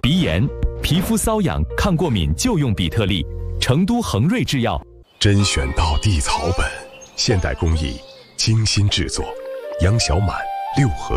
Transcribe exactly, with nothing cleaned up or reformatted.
鼻炎、皮肤瘙痒、抗过敏就用比特利。成都恒瑞制药， 甄选到地草本，现代工艺，精心制作。杨小满六合。